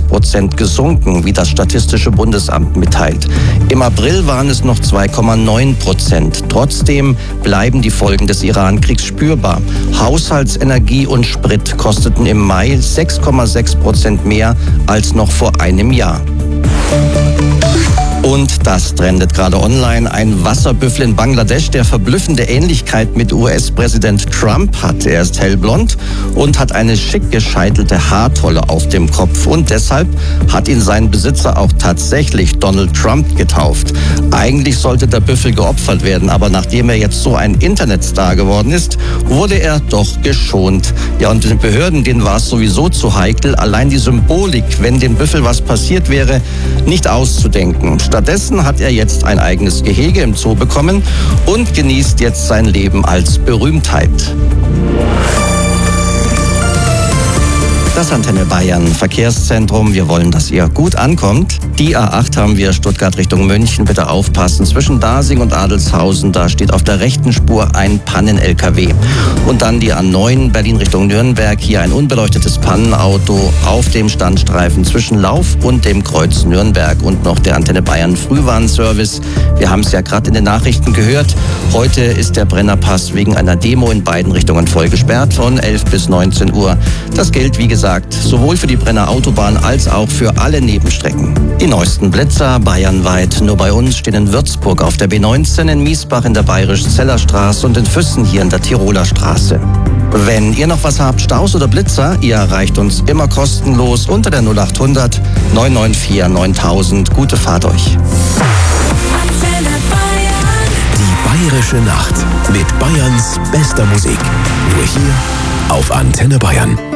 6% gesunken, wie das Statistische Bundesamt mitteilt. Im April waren es noch 2,9%. Trotzdem bleiben die Folgen des Iran-Kriegs spürbar. Haushaltsenergie und Sprit kosteten im Mai 6,6% mehr als noch vor einem Jahr. Und das trendet gerade online. Ein Wasserbüffel in Bangladesch, der verblüffende Ähnlichkeit mit US-Präsident Trump hat. Er ist hellblond und hat eine schick gescheitelte Haartolle auf dem Kopf. Und deshalb hat ihn sein Besitzer auch tatsächlich Donald Trump getauft. Eigentlich sollte der Büffel geopfert werden, aber nachdem er jetzt so ein Internetstar geworden ist, wurde er doch geschont. Ja, und den Behörden, denen war es sowieso zu heikel, allein die Symbolik, wenn dem Büffel was passiert wäre, nicht auszudenken. Stattdessen hat er jetzt ein eigenes Gehege im Zoo bekommen und genießt jetzt sein Leben als Berühmtheit. Das Antenne Bayern Verkehrszentrum. Wir wollen, dass ihr gut ankommt. Die A8 haben wir Stuttgart Richtung München. Bitte aufpassen. Zwischen Dasing und Adelshausen, da steht auf der rechten Spur ein Pannen-LKW. Und dann die A9 Berlin Richtung Nürnberg. Hier ein unbeleuchtetes Pannenauto auf dem Standstreifen zwischen Lauf und dem Kreuz Nürnberg. Und noch der Antenne Bayern Frühwarnservice. Wir haben es ja gerade in den Nachrichten gehört. Heute ist der Brennerpass wegen einer Demo in beiden Richtungen voll gesperrt von 11 bis 19 Uhr. Das gilt, wie gesagt, sowohl für die Brenner Autobahn als auch für alle Nebenstrecken. Die neuesten Blitzer bayernweit. Nur bei uns stehen in Würzburg auf der B19, in Miesbach in der Bayerisch-Zeller Straße und in Füssen hier in der Tiroler Straße. Wenn ihr noch was habt, Staus oder Blitzer, ihr erreicht uns immer kostenlos unter der 0800 994 9000. Gute Fahrt euch. Die Bayerische Nacht mit Bayerns bester Musik. Nur hier auf Antenne Bayern.